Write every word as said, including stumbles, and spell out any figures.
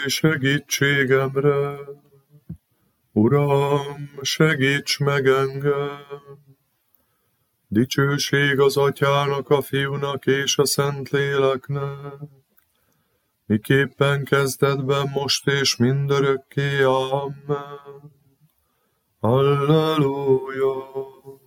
segítségemre. Uram, segíts meg engem! Dicsőség az Atyának, a Fiúnak és a Szentléleknek, miképpen kezdetben, most és mindörökké. Amen. Halleluja!